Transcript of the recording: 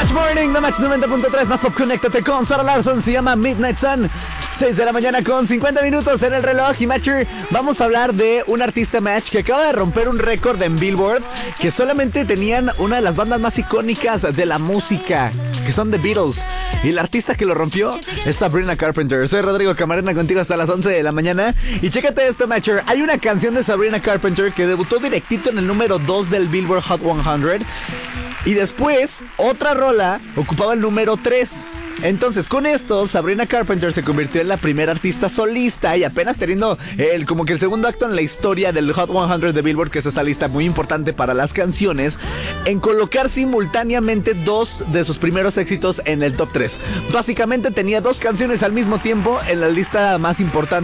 Match Morning, The Match 90.3, más pop, conéctate con Sarah Larson, se llama Midnight Sun. 6 de la mañana con 50 minutos en el reloj. Y Matcher, vamos a hablar de un artista Match que acaba de romper un récord en Billboard, que solamente tenían una de las bandas más icónicas de la música, que son The Beatles. Y el artista que lo rompió es Sabrina Carpenter. Soy Rodrigo Camarena, contigo hasta las 11 de la mañana. Y chécate esto, Matcher. Hay una canción de Sabrina Carpenter que debutó directito en el número 2 del Billboard Hot 100. Y después, otra rola ocupaba el número 3. Entonces, con esto, Sabrina Carpenter se convirtió en la primera artista solista y apenas teniendo como que el segundo acto en la historia del Hot 100 de Billboard, que es esta lista muy importante para las canciones, en colocar simultáneamente dos de sus primeros éxitos en el top 3. Básicamente tenía dos canciones al mismo tiempo en la lista más importante